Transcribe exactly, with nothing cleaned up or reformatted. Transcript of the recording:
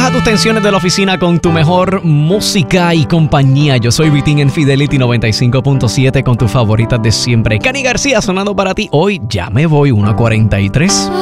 Relaja tus tensiones de la oficina con tu mejor música y compañía. Yo soy Vitín en Fidelity noventa y cinco punto siete con tus favoritas de siempre. Cani García sonando para ti. Hoy ya me voy, una cuarenta y tres.